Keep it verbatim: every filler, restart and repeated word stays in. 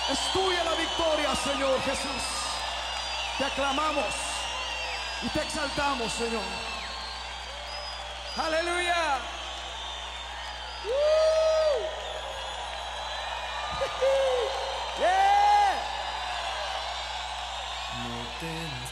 Es tuya la victoria, Señor Jesús. Te aclamamos y te exaltamos, Señor. Aleluya. ¡Woo! Yeah. No temas.